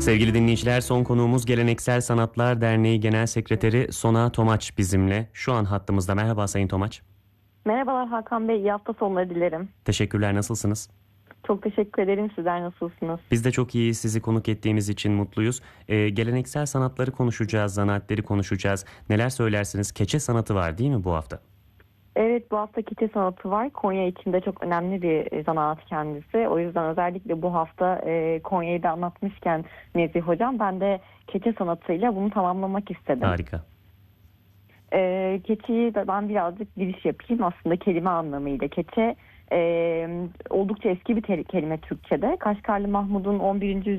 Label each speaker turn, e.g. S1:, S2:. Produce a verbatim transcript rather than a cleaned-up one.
S1: Sevgili dinleyiciler, son konuğumuz Geleneksel Sanatlar Derneği Genel Sekreteri Sona Tomaç bizimle. Şu an hattımızda. Merhaba Sayın Tomaç.
S2: Merhabalar Hakan Bey, iyi hafta sonları dilerim.
S1: Teşekkürler, nasılsınız?
S2: Çok teşekkür ederim, sizler nasılsınız?
S1: Biz de çok iyi, sizi konuk ettiğimiz için mutluyuz. Ee, geleneksel sanatları konuşacağız, zanaatleri konuşacağız. Neler söylersiniz? Keçe sanatı var değil mi bu hafta?
S2: Evet, bu hafta keçe sanatı var. Konya için de çok önemli bir zanaat kendisi. O yüzden özellikle bu hafta e, Konya'yı da anlatmışken Nezih Hocam, ben de keçe sanatıyla bunu tamamlamak istedim.
S1: Harika.
S2: E, keçeyi de ben birazcık giriş yapayım. Aslında kelime anlamıyla keçe e, oldukça eski bir ter- kelime Türkçe'de. Kaşgarlı Mahmud'un on birinci